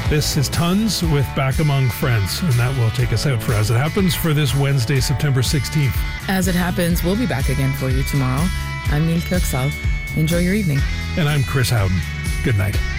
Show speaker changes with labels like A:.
A: This is Tons with Back Among Friends, and that will take us out for As It Happens for this Wednesday, September 16th.
B: As It Happens, we'll be back again for you tomorrow. I'm Neil Kirksall. Enjoy your evening.
A: And I'm Chris Howden. Good night.